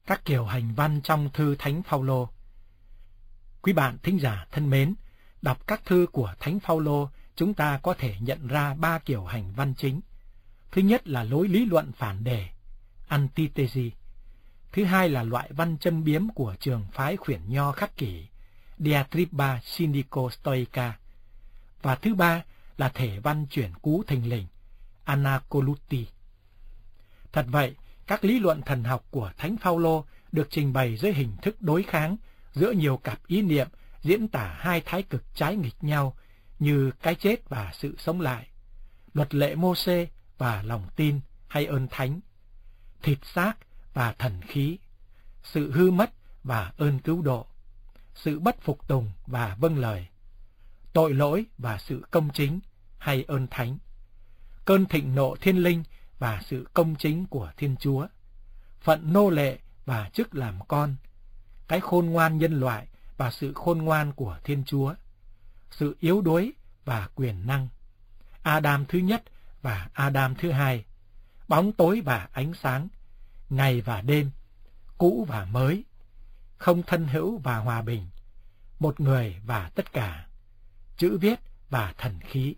Các kiểu hành văn trong thư Thánh Phaolô. Quý bạn thính giả thân mến, đọc các thư của Thánh Phaolô, chúng ta có thể nhận ra 3 kiểu hành văn chính. Thứ nhất là lối lý luận phản đề, antithesis. Thứ hai là loại văn châm biếm của trường phái khuyển nho khắc kỷ, diatriba cynico-stoica. Và thứ ba là thể văn chuyển cú thình lình, anacoluti. Thật vậy, các lý luận thần học của Thánh Phaolô được trình bày dưới hình thức đối kháng giữa nhiều cặp ý niệm diễn tả hai thái cực trái nghịch nhau như cái chết và sự sống lại, luật lệ Mô-xê và lòng tin hay ơn thánh, thịt xác và thần khí, sự hư mất và ơn cứu độ, sự bất phục tùng và vâng lời, tội lỗi và sự công chính hay ơn thánh, cơn thịnh nộ thiên linh và sự công chính của Thiên Chúa, phận nô lệ và chức làm con, cái khôn ngoan nhân loại và sự khôn ngoan của Thiên Chúa, sự yếu đuối và quyền năng, Adam thứ nhất và Adam thứ hai, bóng tối và ánh sáng, ngày và đêm, cũ và mới, không thân hữu và hòa bình, một người và tất cả, chữ viết và thần khí.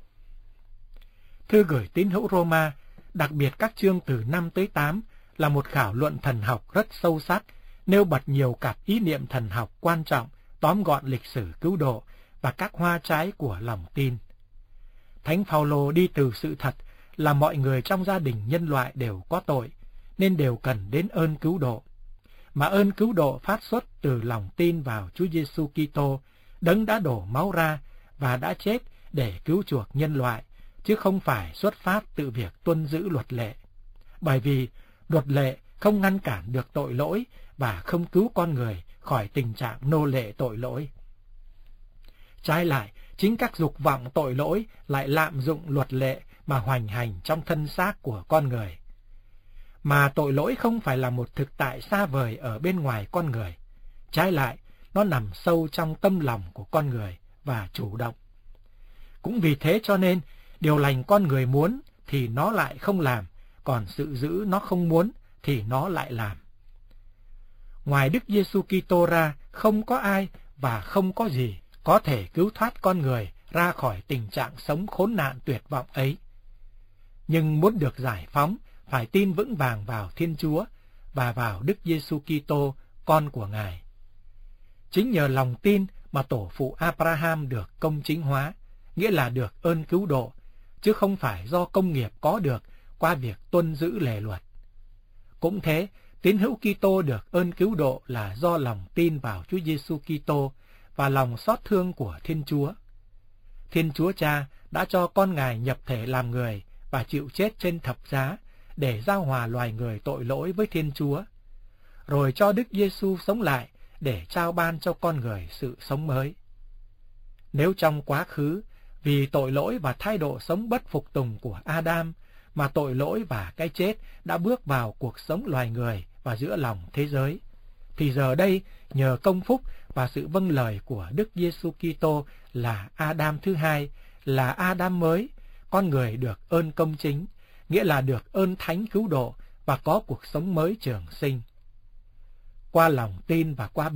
Thư gửi tín hữu Roma, đặc biệt các chương từ 5 tới 8 là một khảo luận thần học rất sâu sắc, nêu bật nhiều cặp ý niệm thần học quan trọng, tóm gọn lịch sử cứu độ và các hoa trái của lòng tin. Thánh Phaolô đi từ sự thật là mọi người trong gia đình nhân loại đều có tội, nên đều cần đến ơn cứu độ. Mà ơn cứu độ phát xuất từ lòng tin vào Chúa Giêsu Kitô, Đấng đã đổ máu ra và đã chết để cứu chuộc nhân loại, chứ không phải xuất phát từ việc tuân giữ luật lệ. Bởi vì luật lệ không ngăn cản được tội lỗi và không cứu con người khỏi tình trạng nô lệ tội lỗi. Trái lại, chính các dục vọng tội lỗi lại lạm dụng luật lệ mà hoành hành trong thân xác của con người. Mà tội lỗi không phải là một thực tại xa vời ở bên ngoài con người. Trái lại, nó nằm sâu trong tâm lòng của con người và chủ động. Cũng vì thế cho nên, điều lành con người muốn thì nó lại không làm, còn sự dữ nó không muốn thì nó lại làm. Ngoài Đức Giêsu Kitô ra, không có ai và không có gì có thể cứu thoát con người ra khỏi tình trạng sống khốn nạn tuyệt vọng ấy. Nhưng muốn được giải phóng, phải tin vững vàng vào Thiên Chúa và vào Đức Giêsu Kitô, con của Ngài. Chính nhờ lòng tin mà tổ phụ Abraham được công chính hóa, nghĩa là được ơn cứu độ, chứ không phải do công nghiệp có được qua việc tuân giữ lề luật. Cũng thế, tín hữu Kitô được ơn cứu độ là do lòng tin vào Chúa Giêsu Kitô và lòng xót thương của Thiên Chúa. Thiên Chúa Cha đã cho con Ngài nhập thể làm người và chịu chết trên thập giá để giao hòa loài người tội lỗi với Thiên Chúa, rồi cho Đức Giêsu sống lại để trao ban cho con người sự sống mới. Nếu trong quá khứ, vì tội lỗi và thái độ sống bất phục tùng của Adam mà tội lỗi và cái chết đã bước vào cuộc sống loài người và giữa lòng thế giới, thì giờ đây nhờ công phúc và sự vâng lời của Đức Giêsu Kitô là Adam thứ hai, là Adam mới, con người được ơn công chính, nghĩa là được ơn thánh cứu độ và có cuộc sống mới trường sinh. Qua lòng tin và qua